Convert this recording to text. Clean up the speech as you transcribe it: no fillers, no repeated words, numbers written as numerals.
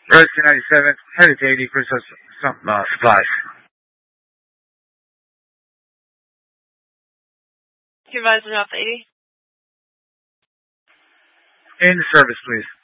Road 297, headed to 80 for some supplies. Supervisor off 80. In the service, please.